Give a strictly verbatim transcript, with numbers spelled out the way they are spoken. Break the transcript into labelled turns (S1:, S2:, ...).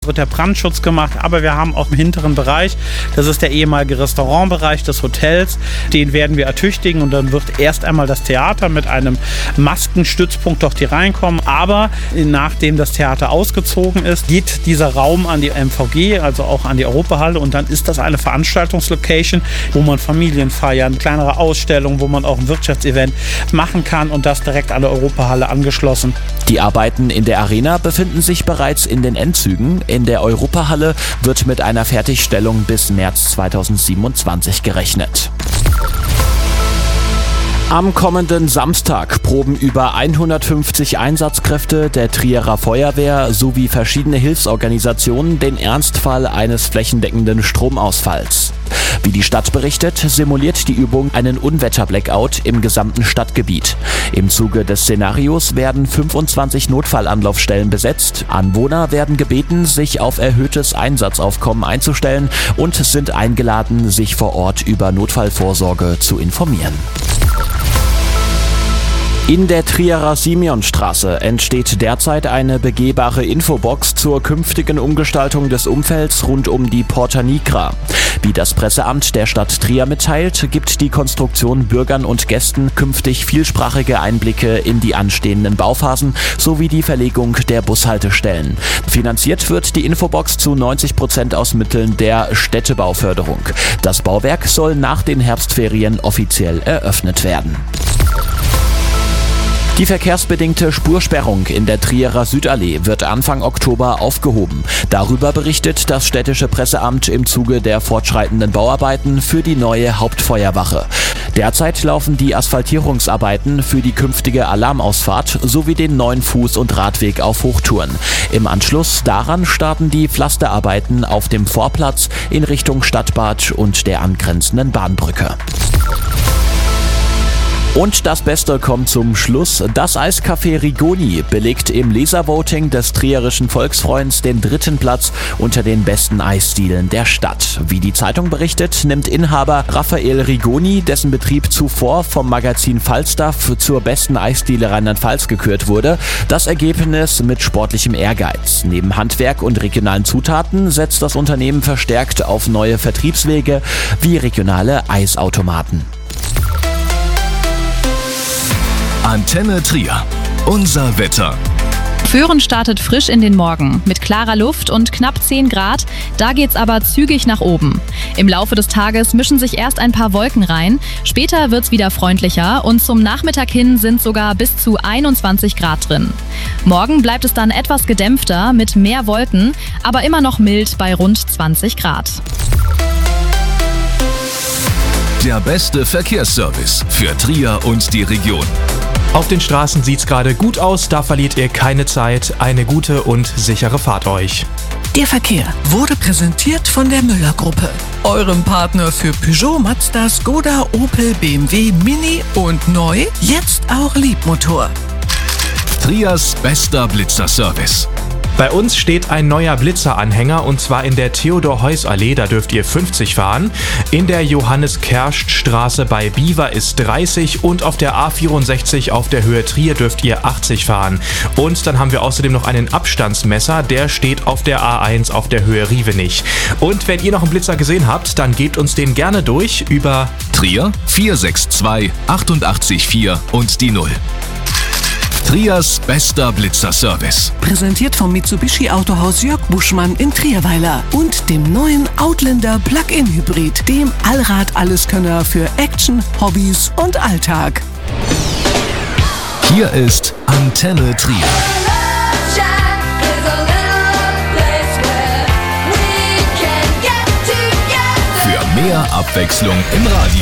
S1: Wird der Brandschutz gemacht, aber wir haben auch im hinteren Bereich, das ist der ehemalige Restaurantbereich des Hotels, den werden wir ertüchtigen und dann wird erst einmal das Theater mit einem Maskenstützpunkt dort hier reinkommen, aber nachdem das Theater ausgezogen ist, geht dieser Raum an die M V G, also auch an die Europahalle und dann ist das eine Veranstaltungslocation, wo man Familien feiern, kleinere Ausstellungen, wo man auch ein Wirtschaftsevent machen kann und das direkt an der Europahalle angeschlossen.
S2: Die Arbeiten in der Arena befinden sich bereits in den Endzügen. In der Europahalle wird mit einer Fertigstellung bis März zweitausendsiebenundzwanzig gerechnet. Am kommenden Samstag proben über hundertfünfzig Einsatzkräfte der Trierer Feuerwehr sowie verschiedene Hilfsorganisationen den Ernstfall eines flächendeckenden Stromausfalls. Wie die Stadt berichtet, simuliert die Übung einen Unwetter-Blackout im gesamten Stadtgebiet. Im Zuge des Szenarios werden fünfundzwanzig Notfallanlaufstellen besetzt. Anwohner werden gebeten, sich auf erhöhtes Einsatzaufkommen einzustellen und sind eingeladen, sich vor Ort über Notfallvorsorge zu informieren. In der Trierer Simeonstraße entsteht derzeit eine begehbare Infobox zur künftigen Umgestaltung des Umfelds rund um die Porta Nigra. Wie das Presseamt der Stadt Trier mitteilt, gibt die Konstruktion Bürgern und Gästen künftig vielsprachige Einblicke in die anstehenden Bauphasen sowie die Verlegung der Bushaltestellen. Finanziert wird die Infobox zu neunzig Prozent aus Mitteln der Städtebauförderung. Das Bauwerk soll nach den Herbstferien offiziell eröffnet werden. Die verkehrsbedingte Spursperrung in der Trierer Südallee wird Anfang Oktober aufgehoben. Darüber berichtet das städtische Presseamt im Zuge der fortschreitenden Bauarbeiten für die neue Hauptfeuerwache. Derzeit laufen die Asphaltierungsarbeiten für die künftige Alarmausfahrt sowie den neuen Fuß- und Radweg auf Hochtouren. Im Anschluss daran starten die Pflasterarbeiten auf dem Vorplatz in Richtung Stadtbad und der angrenzenden Bahnbrücke. Und das Beste kommt zum Schluss. Das Eiscafé Rigoni belegt im Leservoting des Trierischen Volksfreunds den dritten Platz unter den besten Eisdielen der Stadt. Wie die Zeitung berichtet, nimmt Inhaber Raphael Rigoni, dessen Betrieb zuvor vom Magazin Falstaff zur besten Eisdiele Rheinland-Pfalz gekürt wurde, das Ergebnis mit sportlichem Ehrgeiz. Neben Handwerk und regionalen Zutaten setzt das Unternehmen verstärkt auf neue Vertriebswege wie regionale Eisautomaten.
S3: Antenne Trier. Unser Wetter.
S4: Föhren startet frisch in den Morgen mit klarer Luft und knapp zehn Grad. Da geht's aber zügig nach oben. Im Laufe des Tages mischen sich erst ein paar Wolken rein. Später wird's wieder freundlicher und zum Nachmittag hin sind sogar bis zu einundzwanzig Grad drin. Morgen bleibt es dann etwas gedämpfter mit mehr Wolken, aber immer noch mild bei rund zwanzig Grad.
S3: Der beste Verkehrsservice für Trier und die Region.
S5: Auf den Straßen sieht's gerade gut aus, da verliert ihr keine Zeit. Eine gute und sichere Fahrt euch.
S6: Der Verkehr wurde präsentiert von der Müller-Gruppe, eurem Partner für Peugeot, Mazda, Skoda, Opel, B M W, Mini und neu, jetzt auch Liebmotor.
S3: Triers bester Blitzer-Service.
S5: Bei uns steht ein neuer Blitzeranhänger und zwar in der Theodor-Heuss-Allee, da dürft ihr fünfzig fahren. In der Johannes-Kerst-Straße bei Biewer ist dreißig und auf der A vierundsechzig auf der Höhe Trier dürft ihr achtzig fahren. Und dann haben wir außerdem noch einen Abstandsmesser, der steht auf der A eins auf der Höhe Rievenich. Und wenn ihr noch einen Blitzer gesehen habt, dann gebt uns den gerne durch über
S3: Trier vier sechs zwei acht acht vier und die null. Triers bester Blitzer-Service.
S6: Präsentiert vom Mitsubishi Autohaus Jörg Buschmann in Trierweiler und dem neuen Outlander Plug-in-Hybrid, dem Allrad-Alleskönner für Action, Hobbys und Alltag.
S3: Hier ist Antenne Trier. Für mehr Abwechslung im Radio.